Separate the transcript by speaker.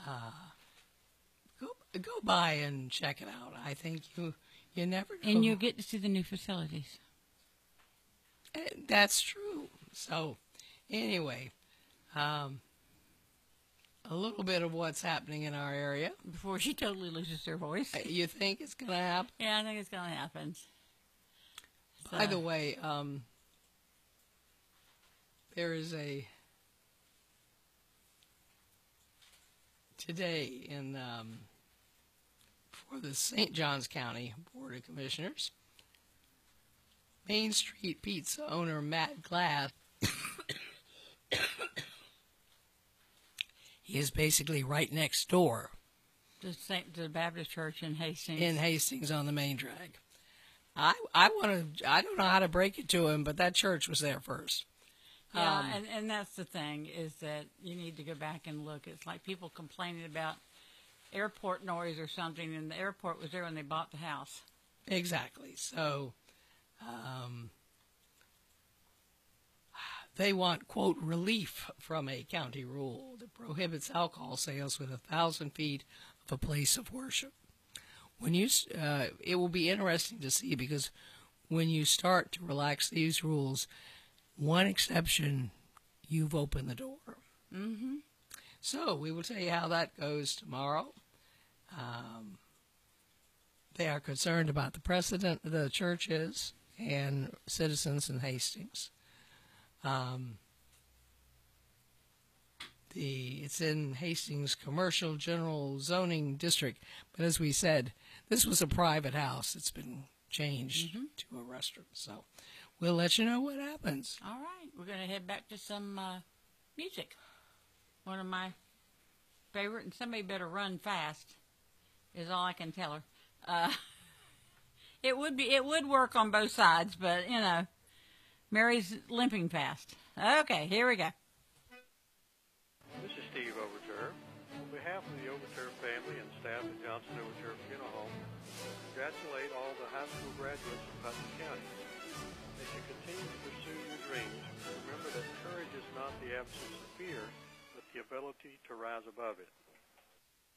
Speaker 1: Go by and check it out. I think you never know.
Speaker 2: And you'll get to see the new facilities.
Speaker 1: That's true. So, anyway, a little bit of what's happening in our area.
Speaker 2: Before she totally loses her voice.
Speaker 1: You think it's going to happen?
Speaker 2: Yeah, I think it's going to happen.
Speaker 1: By the way, there is today for the St. Johns County Board of Commissioners, Main Street Pizza owner Matt Glass, he is basically right next door
Speaker 2: to the Baptist Church in Hastings.
Speaker 1: In Hastings on the main drag. I don't know how to break it to him, but that church was there first.
Speaker 2: Yeah, and that's the thing, is that you need to go back and look. It's like people complaining about airport noise or something, and the airport was there when they bought the house.
Speaker 1: Exactly. So they want, quote, relief from a county rule that prohibits alcohol sales within 1,000 feet of a place of worship. When it will be interesting to see, because when you start to relax these rules, one exception, you've opened the door.
Speaker 2: Mm-hmm.
Speaker 1: So we will tell you how that goes tomorrow. They are concerned about the precedent the church is and citizens in Hastings. It's in Hastings Commercial General Zoning District, but as we said, this was a private house. It's been changed to a restaurant, so we'll let you know what happens.
Speaker 2: All right, we're going to head back to some music. One of my favorite, and somebody better run fast, is all I can tell her. It would work on both sides, but you know, Mary's limping fast. Okay, here we go.
Speaker 3: This is Steve Overture. On behalf of the Overture family and staff at Johnson Overture Funeral Home, congratulate all the high school graduates of Putnam County. As you continue to pursue your dreams, remember that courage is not the absence of fear, but the ability to rise above it.